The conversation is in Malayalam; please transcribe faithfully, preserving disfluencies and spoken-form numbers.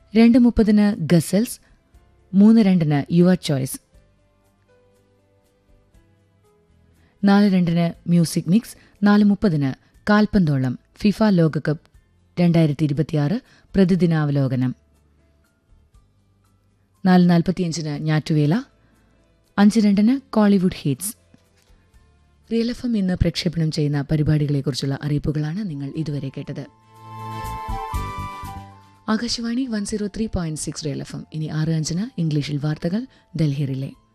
രണ്ട് മുപ്പതിന് ഗസൽസ്, മൂന്ന് രണ്ടിന് യുവർ ചോയ്സ്, നാല് രണ്ടിന് മ്യൂസിക് മിക്സ്, നാല് മുപ്പതിന് കാൽപന്തോളം ഫിഫ ലോകകപ്പ് രണ്ടായിരത്തി ഇരുപത്തിയാറ് പ്രതിദിനാവലോകനം, നാല് നാൽപ്പത്തിയഞ്ചിന് ഞാറ്റുവേല, അഞ്ച് രണ്ടിന് Kollywood hits. Real F M ഇന്ന് പ്രക്ഷേപണം ചെയ്യുന്ന പരിപാടികളെക്കുറിച്ചുള്ള അറിയിപ്പുകളാണ് നിങ്ങൾ ഇതുവരെ കേട്ടത്. Akashvani one zero three point six real F M. ഇനി ആറ് അഞ്ചിന് ഇംഗ്ലീഷിൽ വാർത്തകൾ ഡൽഹി റിലേ.